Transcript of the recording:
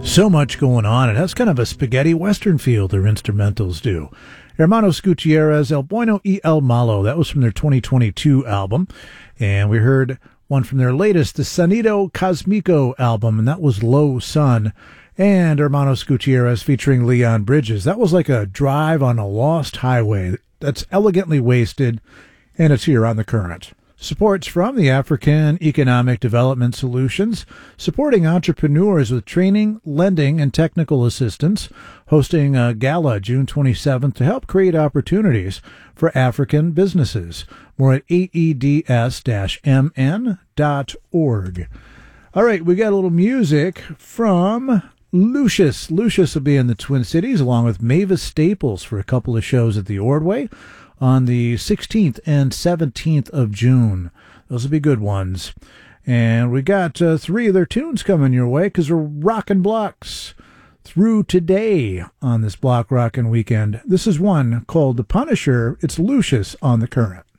So much going on. It has kind of a spaghetti western feel, their instrumentals do. Hermanos Gutierrez, El Bueno y El Malo. That was from their 2022 album. And we heard one from their latest, the Sonido Cosmico album, and that was Low Sun. And Hermanos Gutierrez featuring Leon Bridges. That was like a drive on a lost highway that's elegantly wasted, and it's here on The Current. Supports from the African Economic Development Solutions, supporting entrepreneurs with training, lending, and technical assistance, hosting a gala June 27th to help create opportunities for African businesses. More at aeds-mn.org. All right, we got a little music from Lucius. Lucius will be in the Twin Cities along with Mavis Staples for a couple of shows at the Ordway on the 16th and 17th of June. Those will be good ones. And we got three of their tunes coming your way because we're rocking blocks through today on this block rocking weekend. This is one called The Punisher. It's Lucius on The Current.